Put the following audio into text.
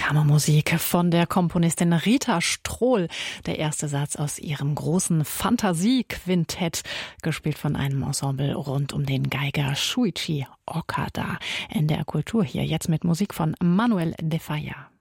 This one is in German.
Kammermusik von der Komponistin Rita Strohl. Der erste Satz aus ihrem großen Fantasiequintett, gespielt von einem Ensemble rund um den Geiger Shuichi Okada. NDR Kultur hier jetzt mit Musik von Manuel de Falla.